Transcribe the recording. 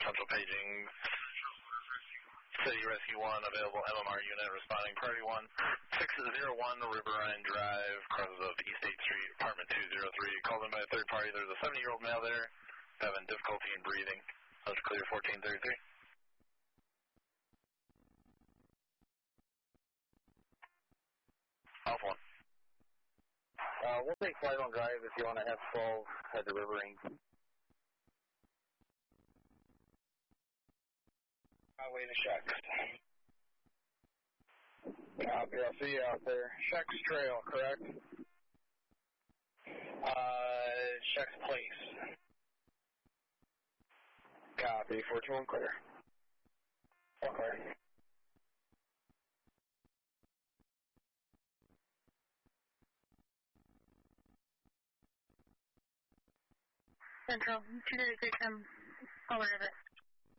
Central paging. City Rescue 1, available MMR unit responding. Priority 1, 601 Riverine Drive, crosses of East 8th Street, apartment 203. Called in by a third party. There's a 70-year-old male there having difficulty in breathing. That's clear, 1433. Off 1. We'll take flight on drive if you want to have 12 head to Riverine. Highway to Shucks. Copy, I'll see you out there. Shucks Trail, correct? Shucks Place. Copy, 421 clear. All clear. Central, 233, over of it.